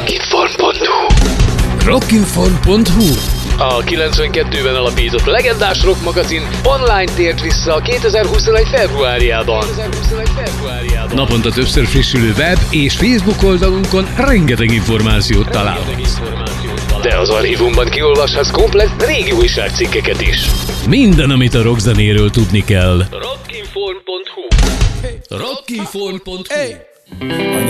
Rockinform.hu Rockinform.hu A 92-ben alapított legendás rock magazin online tért vissza a 2021. februárjában. Naponta többször frissülő web és Facebook oldalunkon rengeteg információt találhatsz. De az archívumban kiolvashatsz komplett régi újságcikkeket is. Minden, amit a rockzenéről tudni kell. Rockinform.hu Rockinform.hu